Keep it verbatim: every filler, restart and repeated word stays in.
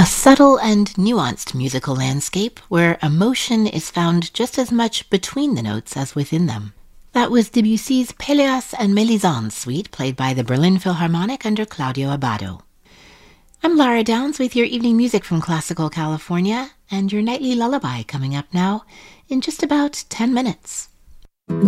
A subtle and nuanced musical landscape where emotion is found just as much between the notes as within them. That was Debussy's Pelléas and Mélisande suite, played by the Berlin Philharmonic under Claudio Abbado. I'm Lara Downs with your evening music from Classical California, and your nightly lullaby coming up now in just about ten minutes.